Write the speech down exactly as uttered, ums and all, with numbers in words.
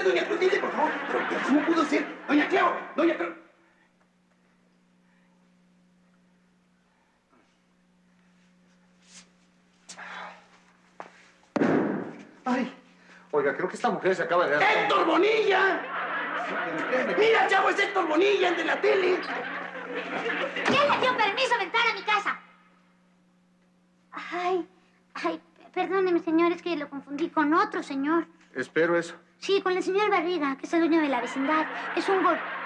Ándale, doña Clotilde, por favor. Pero, pero ¿cómo pudo ser? Doña Cleo, doña Cleo. Ay, oiga, creo que esta mujer se acaba de dar... ¡Héctor Bonilla! ¡Mira, chavo, es Héctor Bonilla, el de la tele! ¿Quién le dio permiso de entrar a mi casa? Ay, ay, perdóneme, señor, es que lo confundí con otro señor. Espero eso. Sí, con el señor Barriga, que es el dueño de la vecindad. Es un gol...